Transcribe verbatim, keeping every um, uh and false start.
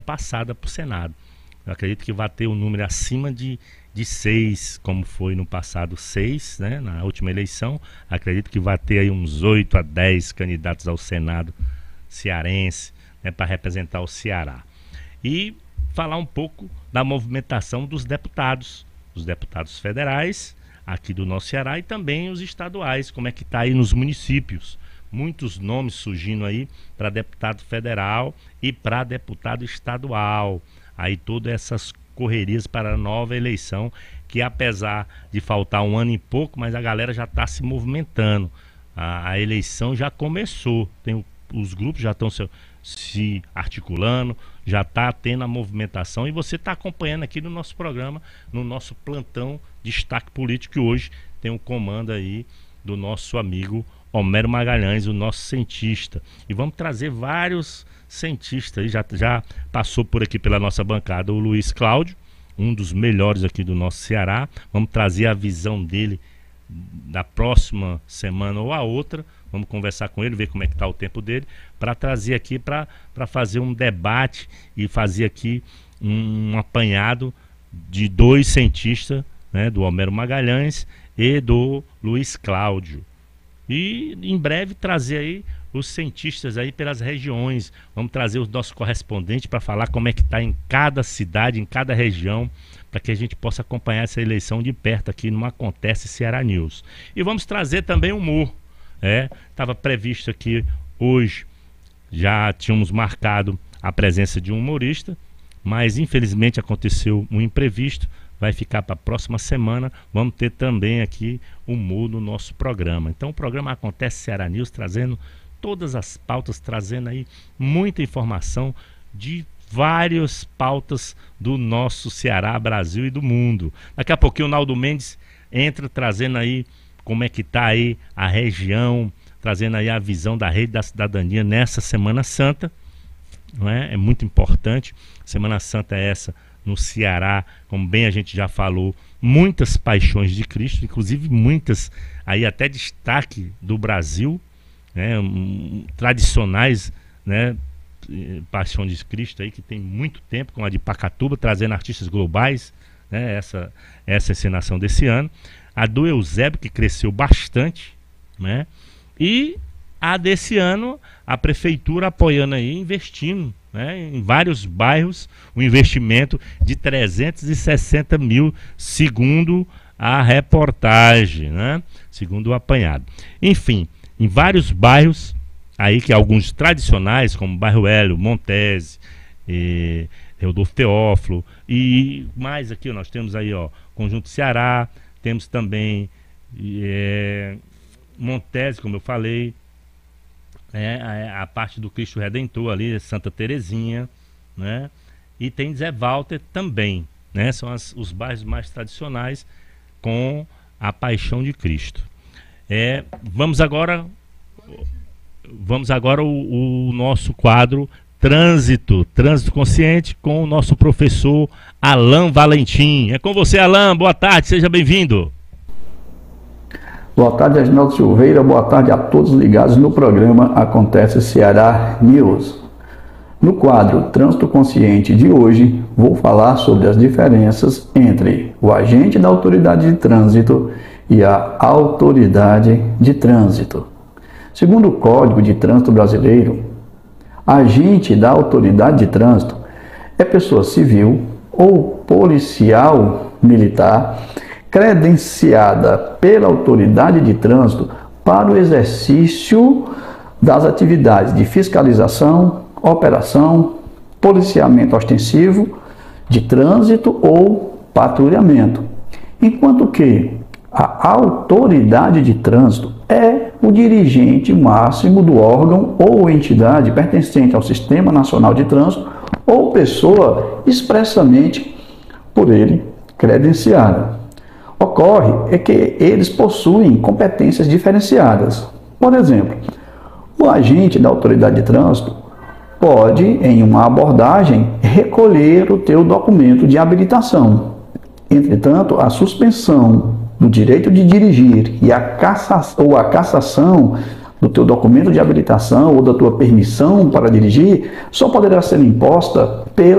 passada para o Senado. Eu acredito que vai ter um número acima de, de seis, como foi no passado seis, né, na última eleição. Acredito que vai ter aí uns oito a dez candidatos ao Senado cearense, né, para representar o Ceará. E falar um pouco da movimentação dos deputados, os deputados federais aqui do nosso Ceará e também os estaduais, como é que está aí nos municípios. Muitos nomes surgindo aí para deputado federal e para deputado estadual. Aí todas essas correrias para a nova eleição, que apesar de faltar um ano e pouco, mas a galera já está se movimentando. A, a eleição já começou, tem o, os grupos já estão se, se articulando, já está tendo a movimentação e você está acompanhando aqui no nosso programa, no nosso plantão Destaque Político, que hoje tem um comando aí do nosso amigo Homero Magalhães, o nosso cientista. E vamos trazer vários cientistas, já, já passou por aqui pela nossa bancada o Luiz Cláudio, um dos melhores aqui do nosso Ceará. Vamos trazer a visão dele da próxima semana ou a outra. Vamos conversar com ele, ver como é que está o tempo dele, para trazer aqui, para fazer um debate e fazer aqui um, um apanhado de dois cientistas, né, do Homero Magalhães e do Luiz Cláudio. E em breve trazer aí os cientistas aí pelas regiões. Vamos trazer os nossos correspondentes para falar como é que está em cada cidade, em cada região, para que a gente possa acompanhar essa eleição de perto aqui no Acontece Ceará News. E vamos trazer também humor. Estava é, previsto aqui hoje, já tínhamos marcado a presença de um humorista, mas infelizmente aconteceu um imprevisto. Vai ficar para a próxima semana. Vamos ter também aqui humor no nosso programa. Então o programa Acontece Ceará News, trazendo todas as pautas, trazendo aí muita informação de várias pautas do nosso Ceará, Brasil e do mundo. Daqui a pouquinho o Naldo Mendes entra trazendo aí como é que está aí a região, trazendo aí a visão da Rede da Cidadania nessa Semana Santa. Não é? É muito importante. Semana Santa é essa no Ceará, como bem a gente já falou, muitas paixões de Cristo, inclusive muitas aí até destaque do Brasil, né, um, tradicionais, né, paixão de Cristo aí que tem muito tempo, como a de Pacatuba, trazendo artistas globais, né, essa, essa encenação desse ano, a do Eusébio, que cresceu bastante, né, e a desse ano, a prefeitura apoiando aí, investindo, né, em vários bairros, um investimento de trezentos e sessenta mil, segundo a reportagem, né, segundo o apanhado. Enfim, em vários bairros, aí que alguns tradicionais, como Bairro Hélio, Montese, e Rodolfo Teófilo, e mais aqui nós temos aí, ó, Conjunto Ceará, temos também é, Montese, como eu falei, É, a, a parte do Cristo Redentor ali, Santa Terezinha, né? E tem Zé Walter também, né? São as, os bairros mais tradicionais com a paixão de Cristo. É, vamos agora vamos agora o, o nosso quadro Trânsito, Trânsito Consciente, com o nosso professor Alain Valentim. É com você, Alain, boa tarde, seja bem-vindo. Boa tarde, Agnaldo Silveira. Boa tarde a todos ligados no programa Acontece Ceará News. No quadro Trânsito Consciente de hoje, vou falar sobre as diferenças entre o agente da autoridade de trânsito e a autoridade de trânsito. Segundo o Código de Trânsito Brasileiro, agente da autoridade de trânsito é pessoa civil ou policial militar credenciada pela autoridade de trânsito para o exercício das atividades de fiscalização, operação, policiamento ostensivo, de trânsito ou patrulhamento. Enquanto que a autoridade de trânsito é o dirigente máximo do órgão ou entidade pertencente ao Sistema Nacional de Trânsito ou pessoa expressamente por ele credenciada. Ocorre é que eles possuem competências diferenciadas. Por exemplo, o agente da autoridade de trânsito pode, em uma abordagem, recolher o teu documento de habilitação. Entretanto, a suspensão do direito de dirigir e a cassação, ou a cassação do teu documento de habilitação ou da tua permissão para dirigir só poderá ser imposta pela